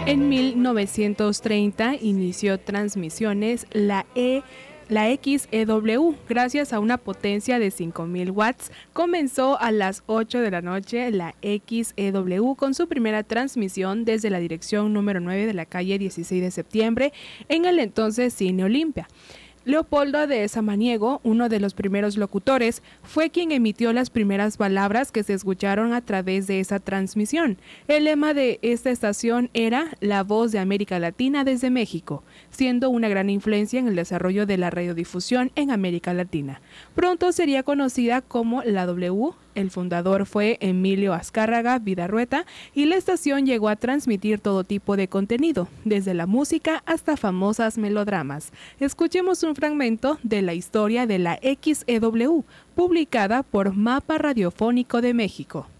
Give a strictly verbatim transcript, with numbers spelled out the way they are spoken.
En mil novecientos treinta inició transmisiones la E La X E W, gracias a una potencia de cinco mil watts, comenzó a las ocho de la noche la X E W con su primera transmisión desde la dirección número nueve de la calle dieciséis de septiembre en el entonces Cine Olimpia. Leopoldo de Samaniego, uno de los primeros locutores, fue quien emitió las primeras palabras que se escucharon a través de esa transmisión. El lema de esta estación era "La voz de América Latina desde México", siendo una gran influencia en el desarrollo de la radiodifusión en América Latina. Pronto sería conocida como la W. El fundador fue Emilio Azcárraga Vidarrueta y la estación llegó a transmitir todo tipo de contenido, desde la música hasta famosas melodramas. Escuchemos un fragmento de la historia de la X E W, publicada por Mapa Radiofónico de México.